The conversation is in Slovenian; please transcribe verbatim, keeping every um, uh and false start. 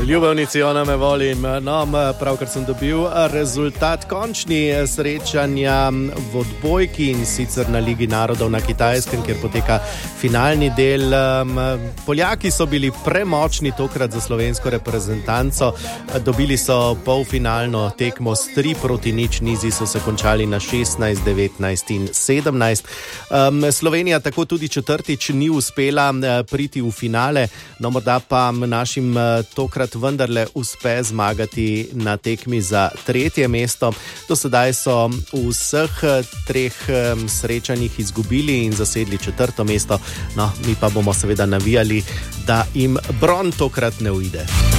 Ljubavnici, ona me volim. No, pravkar sem dobil rezultat končni srečanja v odbojki in sicer na Ligi narodov na Kitajskem, kjer poteka finalni del. Poljaki so bili premočni tokrat za slovensko reprezentanco. Dobili so polfinalno tekmo s tri proti nič, nizi so se končali na šestnajst, devetnajst in sedemnajst. Slovenija tako tudi četrtič ni uspela priti v finale, no morda pa našim tokrat vendarle uspe zmagati na tekmi za tretje mesto. Do sedaj so v vseh treh srečanjih izgubili in zasedli četrto mesto, no mi pa bomo seveda navijali, da jim bron tokrat ne uide.